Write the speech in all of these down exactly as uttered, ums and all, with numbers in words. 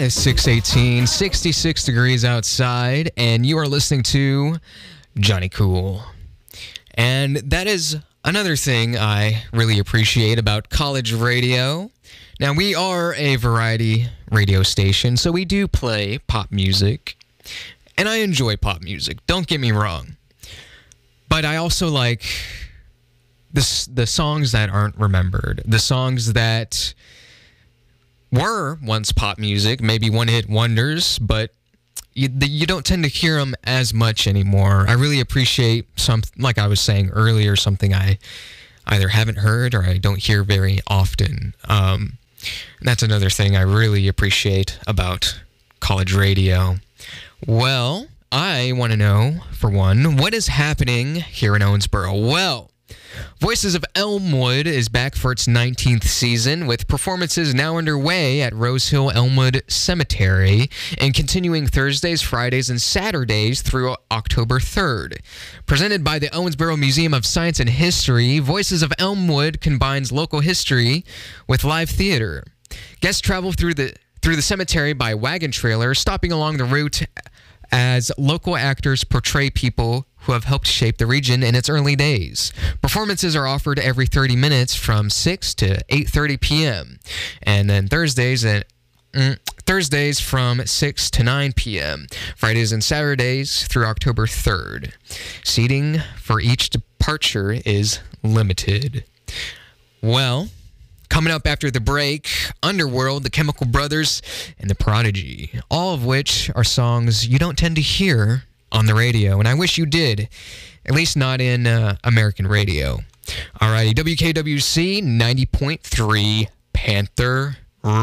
is six eighteen, sixty-six degrees outside, and you are listening to Johnny Cool. And that is another thing I really appreciate about college radio. Now, we are a variety radio station, so we do play pop music, and I enjoy pop music, don't get me wrong. But I also like the, the songs that aren't remembered, the songs that were once pop music, maybe one-hit wonders, but you, you don't tend to hear them as much anymore. I really appreciate, some, like I was saying earlier, something I either haven't heard or I don't hear very often. Um, that's another thing I really appreciate about college radio. Well, I want to know, for one, what is happening here in Owensboro? Well, Voices of Elmwood is back for its nineteenth season, with performances now underway at Rose Hill Elmwood Cemetery and continuing Thursdays, Fridays, and Saturdays through October third. Presented by the Owensboro Museum of Science and History, Voices of Elmwood combines local history with live theater. Guests travel through the through the cemetery by wagon trailer, stopping along the route as local actors portray people who have helped shape the region in its early days. Performances are offered every thirty minutes from six to eight thirty p.m. And then Thursdays and mm, Thursdays from six to nine p.m. Fridays and Saturdays through October third. Seating for each departure is limited. Well, coming up after the break, Underworld, The Chemical Brothers, and The Prodigy, all of which are songs you don't tend to hear on the radio, and I wish you did, at least not in uh, American radio. Alrighty, W K W C ninety point three Panther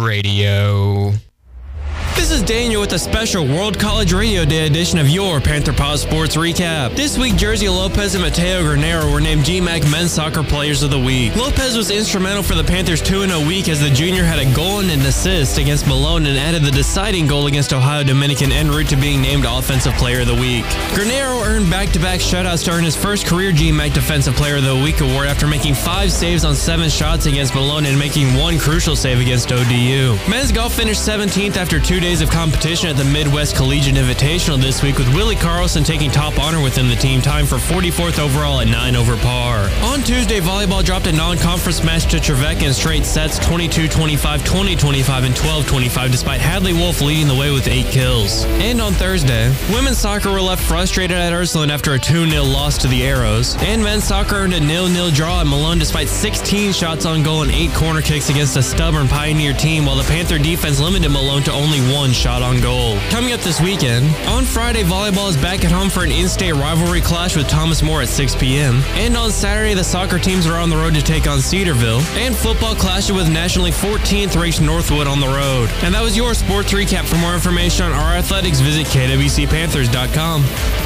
Radio. This is Daniel with a special World College Radio Day edition of your Panther Paw Sports Recap. This week, Jersey Lopez and Mateo Granero were named G MAC Men's Soccer Players of the Week. Lopez was instrumental for the Panthers' two and oh week as the junior had a goal and an assist against Malone and added the deciding goal against Ohio Dominican en route to being named Offensive Player of the Week. Granero earned back-to-back shutouts to earn his first career G MAC Defensive Player of the Week award after making five saves on seven shots against Malone and making one crucial save against O D U. Men's golf finished seventeenth after two days of competition at the Midwest Collegiate Invitational this week, with Willie Carlson taking top honor within the team, tying for forty-fourth overall at nine over par. On Tuesday, volleyball dropped a non-conference match to Trevecca in straight sets, twenty-two twenty-five, twenty twenty-five, and twelve twenty-five, despite Hadley Wolf leading the way with eight kills. And on Thursday, women's soccer were left frustrated at Ursuline after a two nil loss to the Arrows, and men's soccer earned a nil nil draw at Malone despite sixteen shots on goal and eight corner kicks against a stubborn Pioneer team, while the Panther defense limited Malone to only one shot on goal. Coming up this weekend, on Friday, volleyball is back at home for an in-state rivalry clash with Thomas More at six p.m. And on Saturday, the soccer teams are on the road to take on Cedarville, and football clashes with nationally fourteenth ranked Northwood on the road. And that was your sports recap. For more information on our athletics, visit K W C Panthers dot com.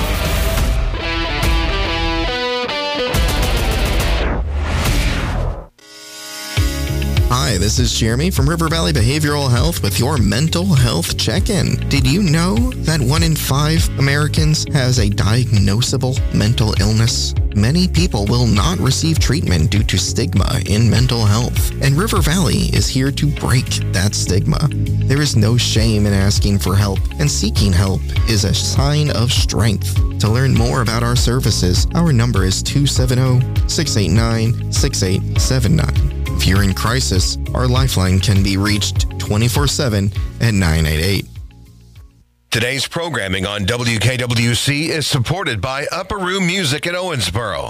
Hi, this is Jeremy from River Valley Behavioral Health with your mental health check-in. Did you know that one in five Americans has a diagnosable mental illness? Many people will not receive treatment due to stigma in mental health, and River Valley is here to break that stigma. There is no shame in asking for help, and seeking help is a sign of strength. To learn more about our services, our number is two seven zero, six eight nine, six eight seven nine. If you're in crisis, our lifeline can be reached twenty-four seven at nine eight eight. Today's programming on W K W C is supported by Upper Room Music in Owensboro.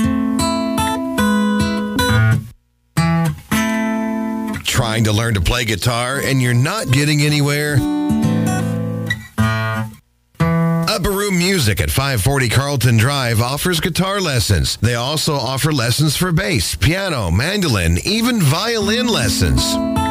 Trying to learn to play guitar and you're not getting anywhere? Upper Room Music at five forty Carlton Drive offers guitar lessons. They also offer lessons for bass, piano, mandolin, even violin lessons.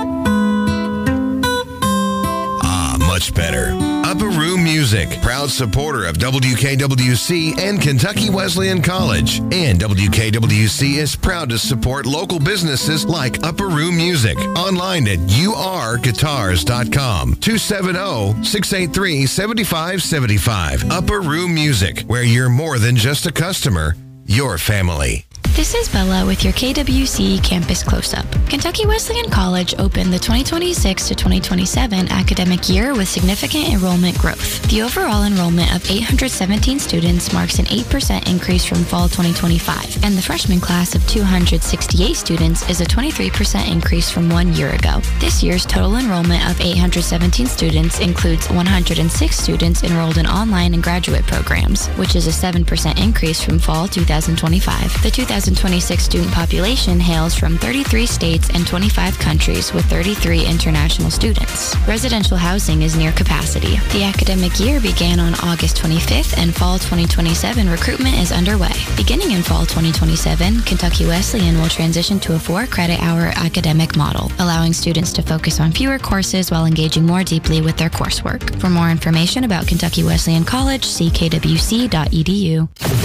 Ah, much better. Upper Room Music, proud supporter of W K W C and Kentucky Wesleyan College. And W K W C is proud to support local businesses like Upper Room Music. Online at U R guitars dot com. two seven zero, six eight three, seven five seven five. Upper Room Music, where you're more than just a customer, you're family. This is Bella with your K W C Campus Close-Up. Kentucky Wesleyan College opened the twenty twenty-six to twenty twenty-seven academic year with significant enrollment growth. The overall enrollment of eight hundred seventeen students marks an eight percent increase from fall twenty twenty-five, and the freshman class of two hundred sixty-eight students is a twenty-three percent increase from one year ago. This year's total enrollment of eight hundred seventeen students includes one hundred six students enrolled in online and graduate programs, which is a seven percent increase from fall two thousand twenty-five. The two thousand twenty-six student population hails from thirty-three states and twenty-five countries with thirty-three international students. Residential housing is near capacity. The academic year began on August twenty-fifth, and fall twenty twenty-seven recruitment is underway. Beginning in fall twenty twenty-seven, Kentucky Wesleyan will transition to a four-credit hour academic model, allowing students to focus on fewer courses while engaging more deeply with their coursework. For more information about Kentucky Wesleyan College, see k w c dot e d u.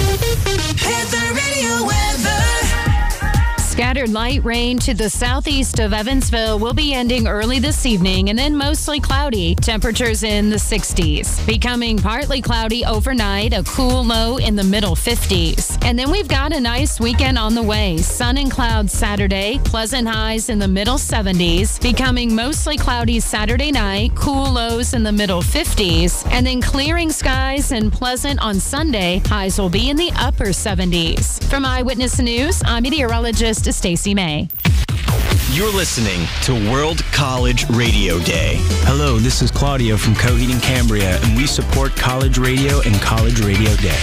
Scattered light rain to the southeast of Evansville will be ending early this evening and then mostly cloudy. Temperatures in the sixties. Becoming partly cloudy overnight, a cool low in the middle fifties. And then we've got a nice weekend on the way. Sun and clouds Saturday, pleasant highs in the middle seventies. Becoming mostly cloudy Saturday night, cool lows in the middle fifties. And then clearing skies and pleasant on Sunday. Highs will be in the upper seventies. From Eyewitness News, I'm meteorologist Stacey May. You're listening to World College Radio Day. Hello, this is Claudio from Coheed and Cambria, and we support college radio and College Radio Day.